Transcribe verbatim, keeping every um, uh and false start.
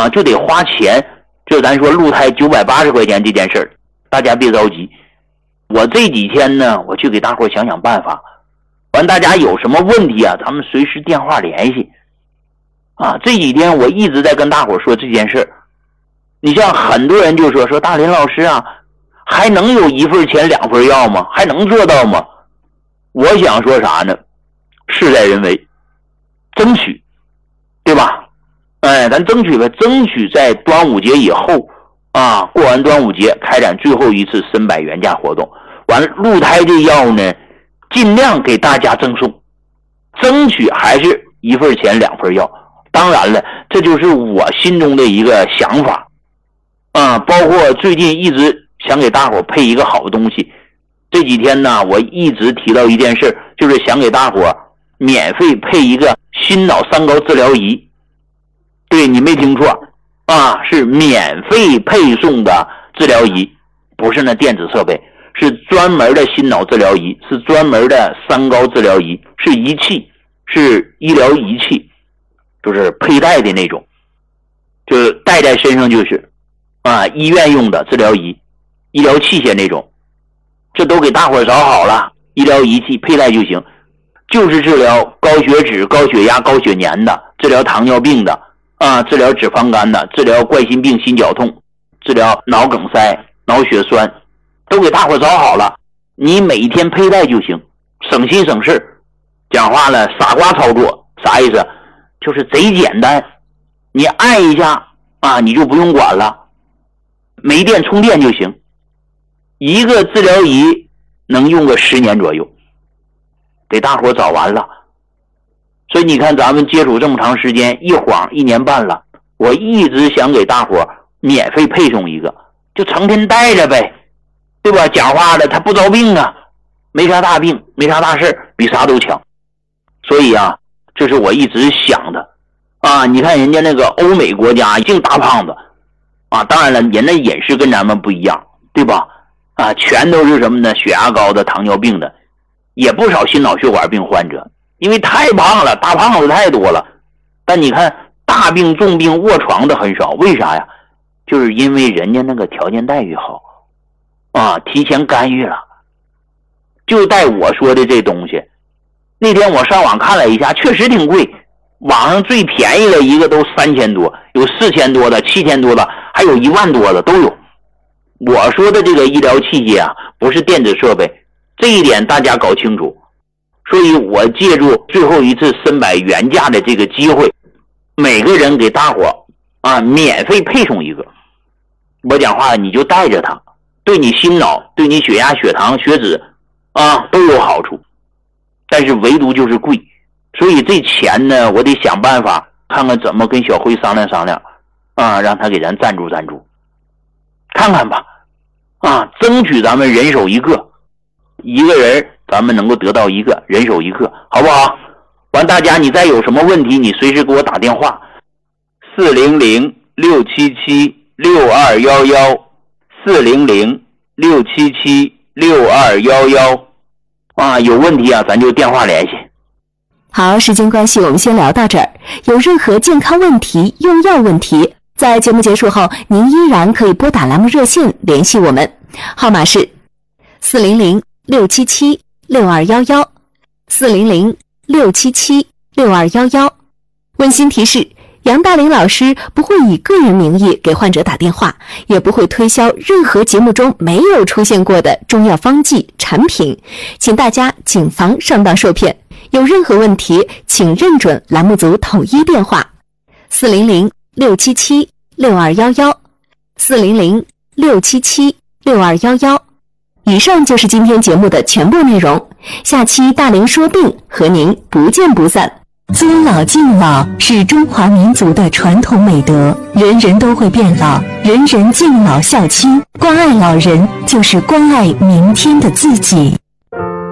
啊，就得花钱。就咱说鹿胎九百八十块钱这件事儿，大家别着急。我这几天呢，我去给大伙想想办法。完，大家有什么问题啊，咱们随时电话联系。啊，这几天我一直在跟大伙说这件事儿。你像很多人就说说大林老师啊，还能有一份钱两份药吗？还能做到吗？我想说啥呢？事在人为，争取，对吧？哎，咱争取呗，争取在端午节以后啊，过完端午节开展最后一次申百原价活动。完了，鹿胎这药呢，尽量给大家赠送，争取还是一份钱两份药。当然了，这就是我心中的一个想法啊。包括最近一直想给大伙配一个好东西，这几天呢，我一直提到一件事，就是想给大伙免费配一个心脑三高治疗仪。对，你没听错啊，是免费配送的治疗仪，不是那电子设备，是专门的心脑治疗仪，是专门的三高治疗仪，是仪器，是医疗仪器，就是佩戴的那种，就是戴在身上就是啊，医院用的治疗仪，医疗器械那种，这都给大伙找好了，医疗仪器佩戴就行，就是治疗高血脂、高血压、高血粘的，治疗糖尿病的啊，治疗脂肪肝的，治疗冠心病、心绞痛，治疗脑梗塞、脑血栓，都给大伙找好了，你每天佩戴就行，省心省事。讲话了，傻瓜操作，啥意思？就是贼简单，你按一下啊，你就不用管了，没电充电就行。一个治疗仪能用个十年左右，给大伙找完了。所以你看咱们接触这么长时间，一晃一年半了，我一直想给大伙免费配送一个，就成天带着呗，对吧？讲话了他不着病啊，没啥大病，没啥大事，比啥都强。所以啊，这是我一直想的啊。你看人家那个欧美国家净大胖子啊，当然了，人的饮食跟咱们不一样，对吧？啊，全都是什么呢？血压高的、糖尿病的，也不少心脑血管病患者，因为太胖了，大胖子太多了。但你看大病重病卧床的很少，为啥呀？就是因为人家那个条件待遇好啊，提前干预了。就带我说的这东西，那天我上网看了一下，确实挺贵，网上最便宜的一个都三千多，有四千多的、七千多的，还有一万多的都有。我说的这个医疗器械啊，不是电子设备，这一点大家搞清楚。所以我借助最后一次申百原价的这个机会，每个人给大伙啊免费配送一个。我讲话你就带着它，对你心脑、对你血压、血糖、血脂啊都有好处。但是唯独就是贵，所以这钱呢，我得想办法看看怎么跟小辉商量商量啊，让他给咱赞助赞助，看看吧啊，争取咱们人手一个，一个人咱们能够得到一个，人手一个，好不好？完，大家你再有什么问题，你随时给我打电话，四零零六七七六二幺幺，四零零六七七六二幺幺啊，有问题啊，咱就电话联系。 好，时间关系，我们先聊到这儿。有任何健康问题、用药问题，在节目结束后，您依然可以拨打栏目热线联系我们，号码是四零零六七七六二幺幺，四零零六七七六二幺幺。温馨提示：杨大林老师不会以个人名义给患者打电话，也不会推销任何节目中没有出现过的中药方剂产品，请大家谨防上当受骗。有任何问题，请认准栏目组统一电话四零零六七七六二幺幺，四零零六七七六二幺幺。以上就是今天节目的全部内容，下期大林说病和您不见不散。尊老敬老是中华民族的传统美德，人人都会变老，人人敬老孝亲，关爱老人就是关爱明天的自己。